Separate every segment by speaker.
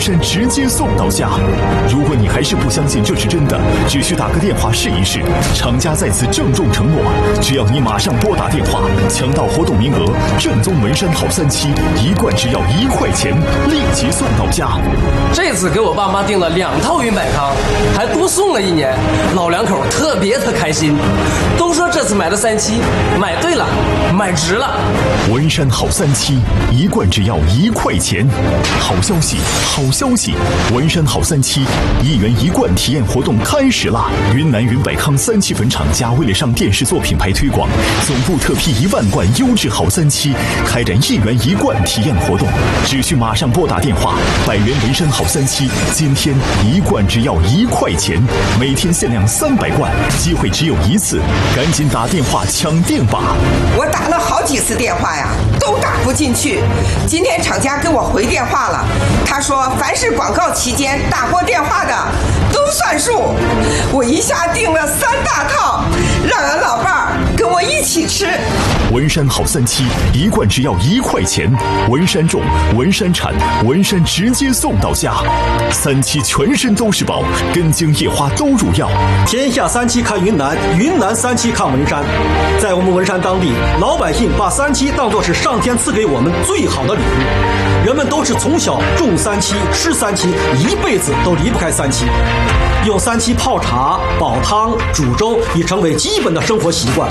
Speaker 1: 山直接送到家。如果你还是不相信这是真的，只需打个电话试一试。厂家在此郑重承诺，只要你马上拨打电话，抢到活动名额，正宗文山好3期一罐只要1块钱，立即送到家。
Speaker 2: 这次给我爸妈订了2套云百康，还多送了1年，老两口特别开心，都说这次买的3期买对了，买值了。
Speaker 1: 文山好3期一罐只要1块钱，好消息，好消息！文山好3期1元1罐体验活动开始啦！云南云百康3期粉厂家为了上电视做品牌推广，总部特批1万罐优质好3期，开展1元1罐体验活动，只需马上拨打电话，100元文山好3期，今天1罐只要1块钱，每天限量300罐，机会只有1次，赶紧打电话抢定吧！
Speaker 3: 我打了好几次电话呀，都打不进去。今天厂家给我回电话了，他说凡是广告期间打过电话的都算数。我一下订了3大套，让俺老伴儿跟我一起吃。
Speaker 1: 文山好3期1罐只要1块钱，文山种，文山产，文山直接送到家。3期全身都是宝，根茎叶花都入药。
Speaker 4: 天下3期看云南，云南3期看文山。在我们文山当地，老百姓把3期当作是上天赐给我们最好的礼物。人们都是从小种3期，吃3期，一辈子都离不开3期。用3期泡茶、煲汤、煮粥已成为基本的生活习惯。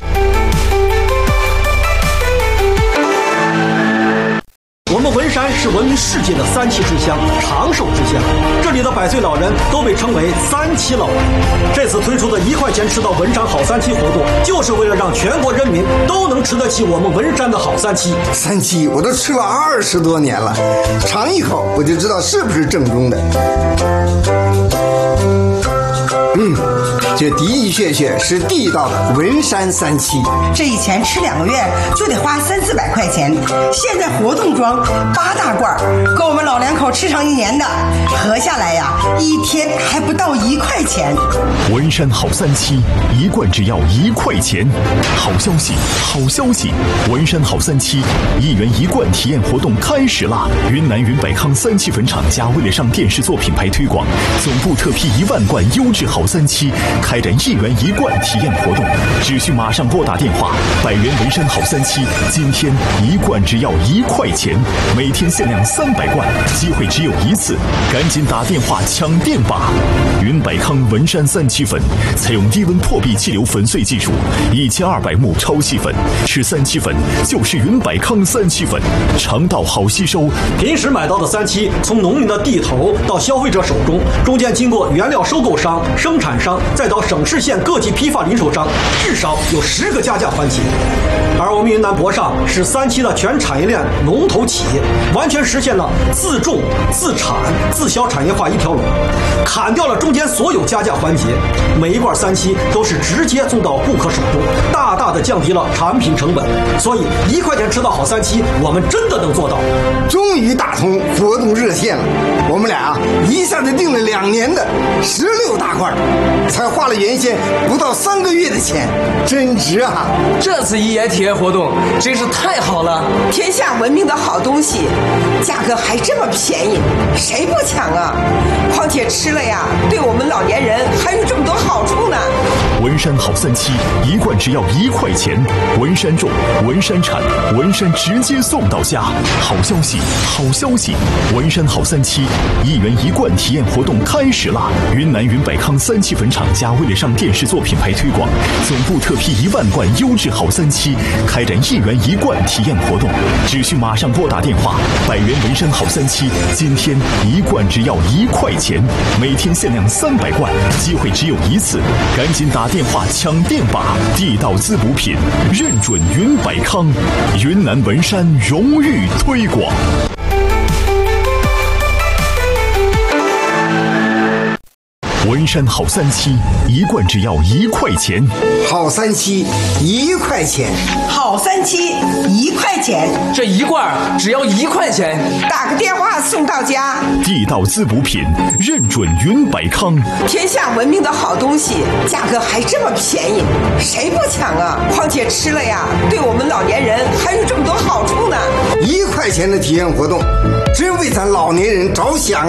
Speaker 4: 我们文山是闻名世界的3期之乡，长寿之乡。这里的100岁老人都被称为3期老人。这次推出的1块钱吃到文山好3期活动，就是为了让全国人民都能吃得起我们文山的好3期。
Speaker 5: 3期我都吃了20多年了，尝一口我就知道是不是正宗的。这的的确确是地道的文山3期。
Speaker 3: 这以前吃2个月就得花300-400块钱，现在活动装8大罐，够我们老两口吃上1年的，合下来呀，1天还不到1块钱。
Speaker 1: 文山好3期1罐只要1块钱，好消息，好消息！文山好3期1元1罐体验活动开始啦！云南云百康3期粉厂家为了上电视做品牌推广，总部特批1万罐优质好3期，开展1元1罐体验活动，只需马上拨打电话，100元文山好3期，今天1罐只要1块钱，每天限量300罐，机会只有1次，赶紧打电话抢定吧！云百康文山3期粉采用低温破壁气流粉碎技术，1200目超细粉，吃3期粉就是云百康3期粉，肠道好吸收。
Speaker 4: 平时买到的3期，从农民的地头到消费者手中，中间经过原料收购商、生产商，再到省市县各级批发零售商，至少有10个加价环节。而我们云南博上是3期的全产业链龙头企业，完全实现了自种、自产、自销产业化一条龙，砍掉了中间所有加价环节，每一罐3期都是直接送到顾客手中，大大的降低了产品成本。所以1块钱吃到好3期，我们真的能做到。
Speaker 5: 终于打通活动热线了，我们俩一下子订了2年的16大罐，才花了原先不到3个月的钱，真值啊！
Speaker 2: 这次1元体验活动真是太好了，
Speaker 3: 天下闻名的好东西，价格还这么便宜，谁不抢啊？况且吃了呀，对我们老年人还有这么多好处呢。
Speaker 1: 文山好3期1罐只要1块钱，文山种，文山产，文山直接送到家。好消息，好消息！文山好3期1元1罐体验活动开始啦！云南云百康3期粉厂家为了上电视做品牌推广，总部特批1万罐优质好3期，开展1元1罐体验活动，只需马上拨打电话，100元文山好3期，今天1罐只要1块钱，每天限量300罐，机会只有1次，赶紧打电话抢定吧！地道滋补品，认准云百康，云南文山荣誉推广。文山好3期1罐只要1块钱，
Speaker 5: 好3期1块钱，
Speaker 3: 好3期1块钱，
Speaker 2: 这1罐只要1块钱，
Speaker 3: 打个电话送到家。
Speaker 1: 地道滋补品，认准云百康，
Speaker 3: 天下闻名的好东西，价格还这么便宜，谁不抢啊？况且吃了呀，对我们老年人还有这么多好处呢。
Speaker 5: 1块钱的体验活动，真为咱老年人着想。